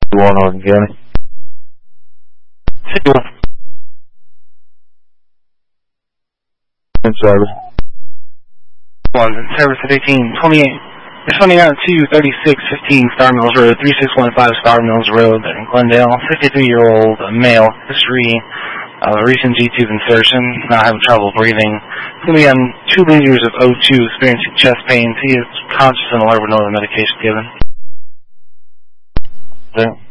51 Oregon County. 51. Service. 1, service at 1828. Responding out to 3615 Star Mills Road, 3615 Star Mills Road in Glendale. 53-year-old male, history of recent G-tube insertion, not having trouble breathing. He's going to be on 2 liters of O2, experiencing chest pains. He is conscious and alert with no other medication given. Okay.